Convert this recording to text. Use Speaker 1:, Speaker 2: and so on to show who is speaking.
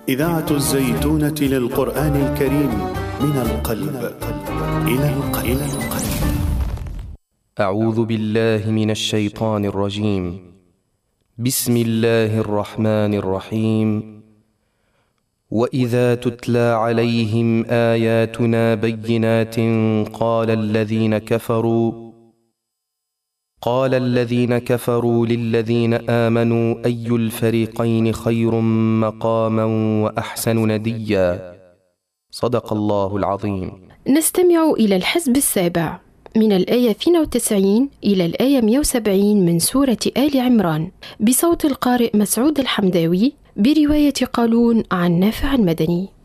Speaker 1: إذاعة الزيتونة للقرآن الكريم من القلب إلى القلب.
Speaker 2: أعوذ بالله من الشيطان الرجيم. بسم الله الرحمن الرحيم. وإذا تتلى عليهم آياتنا بينات قال الذين كفروا للذين آمنوا أي الفريقين خير مقاما وأحسن نديا. صدق الله العظيم.
Speaker 3: نستمع إلى الحزب السابع من الآية 92 إلى الآية 170 من سورة آل عمران، بصوت القارئ مسعود الحمداوي، برواية قالون عن نافع المدني.